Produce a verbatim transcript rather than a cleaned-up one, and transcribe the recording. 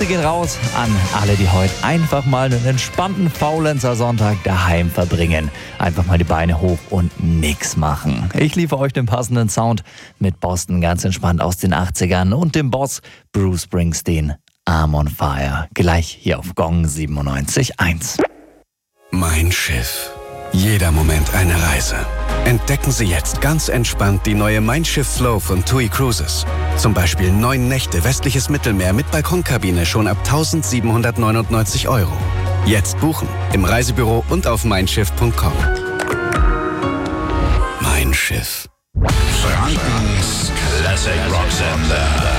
Grüße gehen raus an alle, die heute einfach mal einen entspannten Faulenzer Sonntag daheim verbringen. Einfach mal die Beine hoch und nix machen. Ich liefere euch den passenden Sound mit Boston ganz entspannt aus den achtzigern und dem Boss Bruce Springsteen, Arm on Fire. Gleich hier auf Gong siebenundneunzig Komma eins. Mein Schiff. Jeder Moment eine Reise. Entdecken Sie jetzt ganz entspannt die neue Mein Schiff Flow von TUI Cruises. Zum Beispiel neun Nächte westliches Mittelmeer mit Balkonkabine schon ab eintausendsiebenhundertneunundneunzig Euro. Jetzt buchen im Reisebüro und auf meinschiff punkt com. Mein Schiff. Frankens Classic Rock Sender.